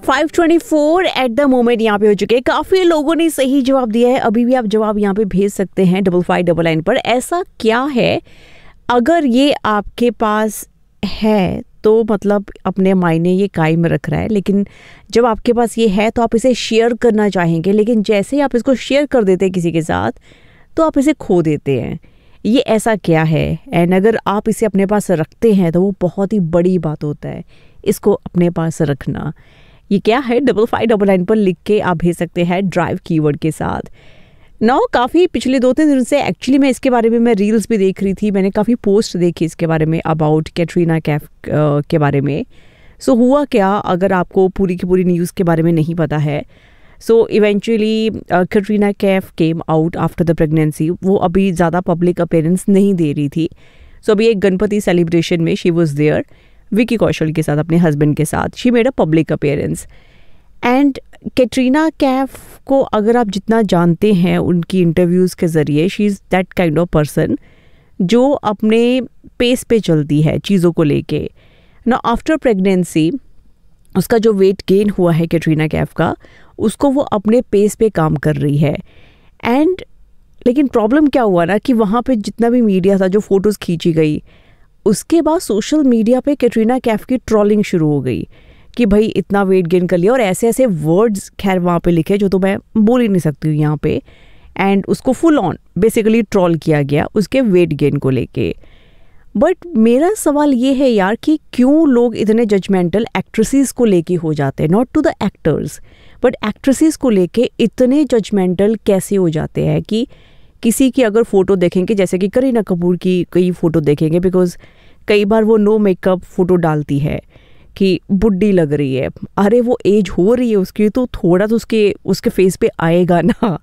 5:24 at the moment यहाँ पे हो चुके हैं। काफ़ी लोगों ने सही जवाब दिया है। अभी भी आप जवाब यहाँ पे भेज सकते हैं 5599 पर। ऐसा क्या है, अगर ये आपके पास है तो मतलब अपने मायने ये कायम रख रहा है, लेकिन जब आपके पास ये है तो आप इसे शेयर करना चाहेंगे, लेकिन जैसे ही आप इसको शेयर कर देते हैं किसी के साथ तो आप इसे खो देते हैं। ये ऐसा क्या है? एंड अगर आप इसे अपने पास रखते हैं तो वो बहुत ही बड़ी बात होता है, इसको अपने पास रखना। ये क्या है? 5599 पर लिख के आप भेज सकते हैं ड्राइव कीवर्ड के साथ। काफ़ी पिछले 2-3 दिन से एक्चुअली मैं इसके बारे में मैं रील्स भी देख रही थी, मैंने काफ़ी पोस्ट देखी इसके बारे में अबाउट कैटरीना कैफ के बारे में। सो हुआ क्या, अगर आपको पूरी की पूरी न्यूज़ के बारे में नहीं पता है, so eventually Katrina Kaif came out after the pregnancy. वो अभी ज़्यादा पब्लिक अपीयरेंस नहीं दे रही थी। सो अभी एक गणपति सेलिब्रेशन में she was there Vicky Kaushal के साथ, अपने हस्बैंड के साथ। She made a public appearance. And Katrina Kaif को अगर आप जितना जानते हैं उनकी इंटरव्यूज़ के ज़रिए, she is that kind of person जो अपने पेस पे चलती है चीज़ों को लेके। आफ्टर प्रेगनेंसी उसका जो वेट गेन हुआ है कैटरीना कैफ का, उसको वो अपने पेस पे काम कर रही है। एंड लेकिन प्रॉब्लम क्या हुआ ना कि वहाँ पे जितना भी मीडिया था, जो फ़ोटोज़ खींची गई, उसके बाद सोशल मीडिया पे कैटरीना कैफ की ट्रोलिंग शुरू हो गई कि भाई इतना वेट गेन कर लिया, और ऐसे ऐसे वर्ड्स खैर वहाँ पे लिखे जो तो मैं बोल ही नहीं सकती हूँ यहाँ पे। एंड उसको फुल ऑन बेसिकली ट्रोल किया गया उसके वेट गेन को लेके। बट मेरा सवाल ये है यार कि क्यों लोग इतने जजमेंटल एक्ट्रेसेस को लेके हो जाते हैं, not to the actors but actresses को लेके इतने जजमेंटल कैसे हो जाते हैं कि किसी की अगर फ़ोटो देखेंगे, जैसे कि करीना कपूर की कई फ़ोटो देखेंगे, बिकॉज कई बार वो नो मेकअप फ़ोटो डालती है कि बुड्ढी लग रही है। अरे वो एज हो रही है उसकी, तो थोड़ा तो उसके फेस पे आएगा ना।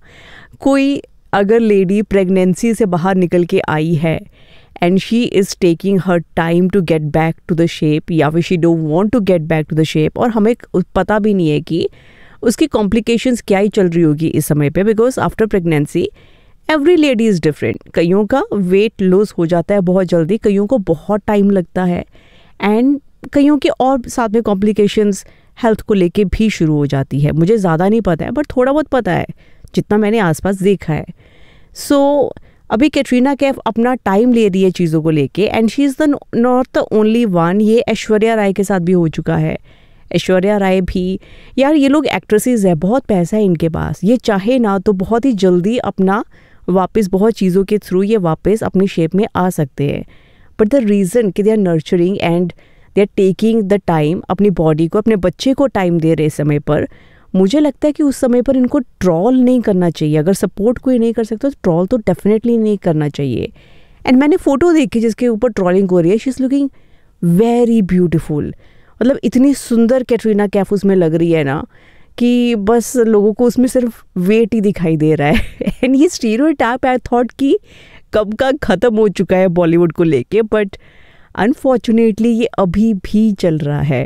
कोई अगर लेडी प्रेगनेंसी से बाहर निकल के आई है and she is taking her time to get back to the shape, या फिर she don't want to get back to the shape, और हमें पता भी नहीं है कि उसकी कॉम्प्लिकेशंस क्या ही चल रही होगी इस समय पे, because after pregnancy every lady is different. कईयों का वेट लॉस हो जाता है बहुत जल्दी, कईयों को बहुत टाइम लगता है, एंड कईयों की और साथ में कॉम्प्लिकेशंस हेल्थ को लेके भी शुरू हो जाती है। मुझे ज़्यादा नहीं पता है बट थोड़ा बहुत पता है जितना मैंने आसपास देखा है। सो अभी कैटरीना कैफ अपना टाइम ले रही है चीज़ों को लेके, and she is the not the only one. ये ऐश्वर्या राय के साथ भी हो चुका है। ऐश्वर्या राय भी, यार ये लोग एक्ट्रेसेस है, बहुत पैसा है इनके पास, ये चाहे ना तो बहुत ही जल्दी अपना वापस बहुत चीज़ों के थ्रू ये वापस अपनी शेप में आ सकते हैं। बट द रीज़न कि they are nurturing and they are taking the time, अपनी बॉडी को, अपने बच्चे को टाइम दे रहे समय पर, मुझे लगता है कि उस समय पर इनको ट्रोल नहीं करना चाहिए। अगर सपोर्ट कोई नहीं कर सकता तो ट्रोल तो डेफिनेटली नहीं करना चाहिए। एंड मैंने फ़ोटो देखी जिसके ऊपर ट्रोलिंग हो रही है। She is looking very beautiful, मतलब इतनी सुंदर कैटरीना कैफ उसमें लग रही है ना कि बस लोगों को उसमें सिर्फ वेट ही दिखाई दे रहा है। एंड ये स्टीरियोटाइप आई थॉट कि कब का ख़त्म हो चुका है बॉलीवुड को लेके, बट अनफॉर्चुनेटली ये अभी भी चल रहा है।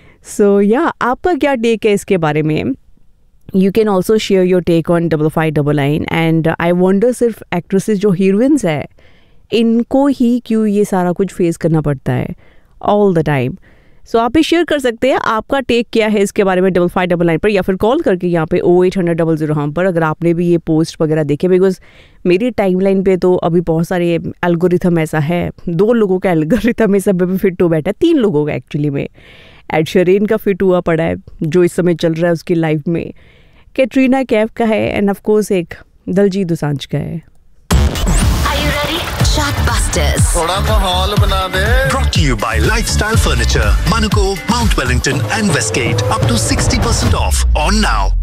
सो या आपका क्या टेक है इसके बारे में? You can also share your take on 5599। And I wonder सिर्फ एक्ट्रेसेस जो हीरोइंस है इनको ही क्यों ये सारा कुछ फेस करना पड़ता है ऑल द टाइम। सो आप भी शेयर कर सकते हैं आपका टेक क्या है इसके बारे में 5599 पर, या फिर कॉल करके यहाँ पे 0800 हम पर, अगर आपने भी ये पोस्ट वगैरह देखे। बिकॉज मेरी टाइमलाइन पे तो अभी बहुत सारे एल्गोरिथम ऐसा है, 2 लोगों का एल्गोरिथम इस समय पे फिट हो बैठा है, 3 लोगों का एक्चुअली में। एड शेरिन का फिट हुआ पड़ा है जो इस समय चल रहा है उसकी लाइफ में, कैटरीना कैफ का है, एंड ऑफ कोर्स एक दलजीत दोसांझ का है। Chatbusters. थोड़ा माहौल बना दे। Brought to you by Lifestyle Furniture, Manuko, Mount Wellington and Westgate. Up to 60% off on now.